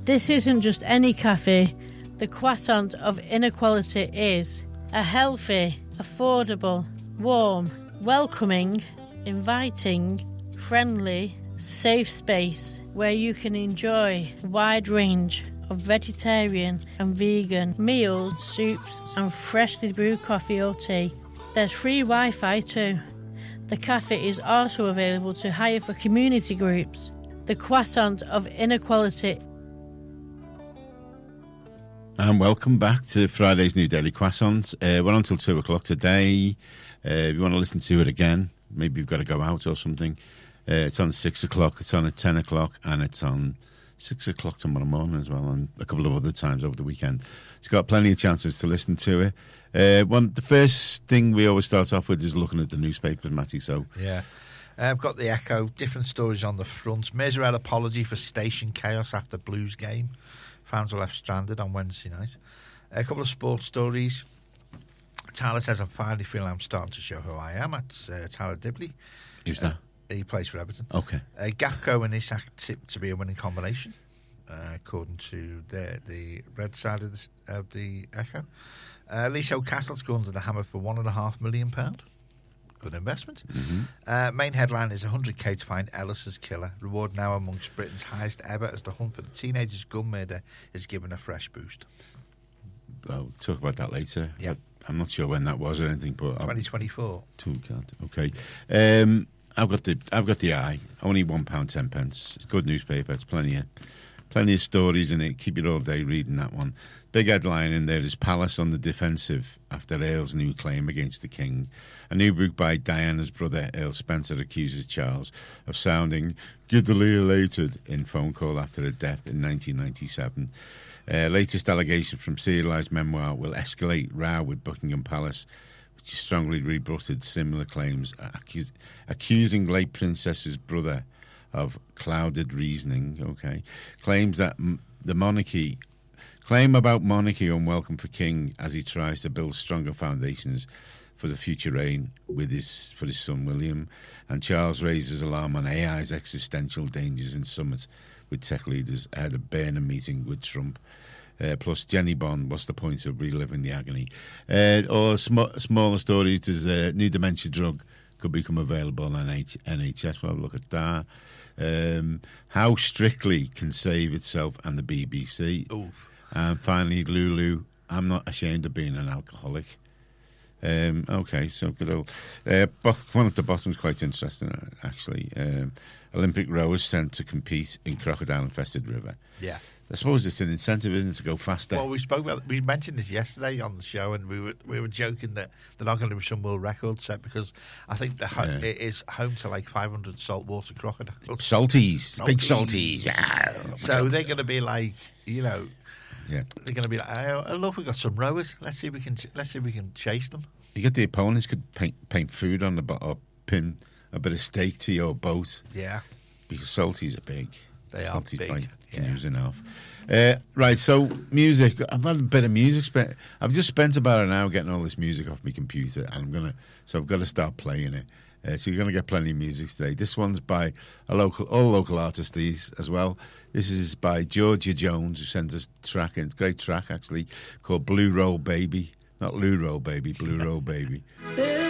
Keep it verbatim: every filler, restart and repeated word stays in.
This isn't just any cafe. The Croissant of Inequality is a healthy, affordable, warm, welcoming, inviting, friendly, safe space where you can enjoy a wide range of vegetarian and vegan meals, soups and freshly brewed coffee or tea. There's free Wi-Fi too. The cafe is also available to hire for community groups. The Croissant of Inequality. And welcome back to Friday's New Daily Croissants. Uh, we're on till two o'clock today. Uh, if you want to listen to it again, maybe you've got to go out or something. Uh, it's on six o'clock, it's on at ten o'clock, and it's on six o'clock tomorrow morning as well, and a couple of other times over the weekend. So you've got plenty of chances to listen to it. Uh, one, the first thing we always start off with is looking at the newspapers, Matty. So yeah, uh, I've got the Echo, different stories on the front. Mirza apology for station chaos after Blues game. Fans were left stranded on Wednesday night. A couple of sports stories. Tyler says, I'm finally feeling I'm starting to show who I am. That's uh, Tyler Dibley. Who's that? Uh, he plays for Everton. Okay. Uh, Gakpo and Isak tipped to be a winning combination, uh, according to the, the red side of the, of the Echo. Uh, Liso Castle's gone to the hammer for one and a half million pound. Good investment. Mm-hmm. Uh, main headline is one hundred k to find Ellis's killer. Reward now amongst Britain's highest ever as the hunt for the teenager's gun murder is given a fresh boost. I'll talk about that later. Yeah. I'm not sure when that was or anything, but twenty twenty-four. Two can't. Okay. Um, I've got the I've got the Eye. Only one pound ten pence. It's a good newspaper. It's plenty of plenty of stories in it. Keep it all day reading that one. Big headline in there is Palace on the defensive after Earl's new claim against the King. A new book by Diana's brother, Earl Spencer, accuses Charles of sounding giddily elated in phone call after a death in nineteen ninety-seven. Uh, latest allegation from serialised memoir will escalate row with Buckingham Palace, which has strongly rebutted similar claims, accus- accusing late Princess's brother of clouded reasoning. Okay, claims that m- the monarchy claim about monarchy unwelcome for King as he tries to build stronger foundations for the future reign with his for his son William, and Charles raises alarm on A I's existential dangers in summit with tech leaders ahead of Burnham meeting with Trump. Uh, plus Jenny Bond, what's the point of reliving the agony? Uh, or sm- smaller stories, there's a new dementia drug could become available on N H S. We'll have a look at that. Um, how Strictly can save itself and the B B C. Oof. And finally, Lulu, I'm not ashamed of being an alcoholic. Um, okay, so good old. Uh, one at the bottom is quite interesting, actually. Um, Olympic rowers sent to compete in crocodile-infested river. Yeah. I suppose it's an incentive, isn't it, to go faster? Well, we spoke about we mentioned this yesterday on the show, and we were we were joking that they're not going to be some world record set because I think the ho- Yeah. it is home to like five hundred saltwater crocodiles. Salties, Salties. big salties. Yeah. So they're going to be like, you know, Yeah. they're going to be like, oh, oh, look, we've got some rowers. Let's see if we can ch- let's see if we can chase them. You get the opponents could paint paint food on the boat or pin a bit of steak to your boat. Yeah, because salties are big. They are salties big. Bite Yeah. canoes enough. Uh, right, so music. I've had a bit of music. Spent. I've just spent about an hour getting all this music off my computer, and I'm gonna. So I've got to start playing it. Uh, so you're gonna get plenty of music today. This one's by a local, all local artists these as well. This is by Georgia Jones, who sends us a track. And it's a great track actually called "Blue Roll Baby." Not Lou Roll Baby, Blue Roll Baby. This